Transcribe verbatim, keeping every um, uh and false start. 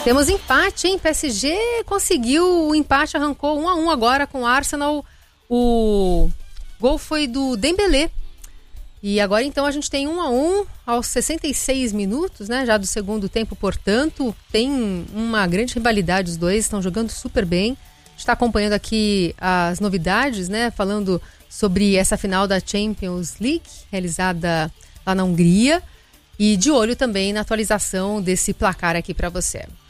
Temos empate, hein? P S G conseguiu o empate, arrancou um a um agora com o Arsenal. O gol foi do Dembélé. E agora então a gente tem um a um aos sessenta e seis minutos, né? Já do segundo tempo, portanto, tem uma grande rivalidade, os dois estão jogando super bem. A gente está acompanhando aqui as novidades, né? Falando sobre essa final da Champions League, realizada lá na Hungria. E de olho também na atualização desse placar aqui para você.